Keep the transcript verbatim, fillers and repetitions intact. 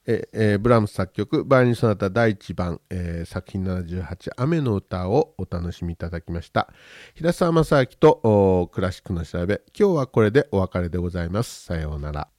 ええーブラームス作曲バイオリンソナタだいいちばん、えー作品ななじゅうはち雨の歌をお楽しみいただきました。平沢正明とおクラシックの調べ、今日はこれでお別れでございます。さようなら。